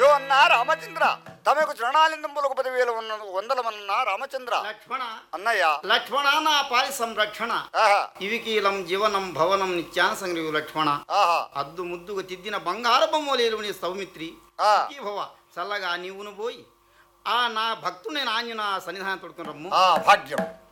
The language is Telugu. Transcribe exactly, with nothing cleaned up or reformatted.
అన్నా రామచంద్ర తమకు తృణాలిందంబులకు పదివేలు ఉన్న వందలమన్నా రామచంద్ర. లక్ష్మణ అన్నయ్య లక్ష్మణ నా పాలి సంరక్షణ ఆహా ఇవికీలం జీవనం భవనం నిత్యాన సంగ్రీవు లక్ష్మణ ఆహా అద్దు ముద్దుగా తిద్దిన బంగారు బొమ్మలేలు నీ సౌమిత్రి ఆ ఈ భవ చల్లగా నీవును పోయి ఆ నా భక్తుని నాణ్యున సన్నిధానం తొడుకుని రమ్ము. ఆ భాగ్యం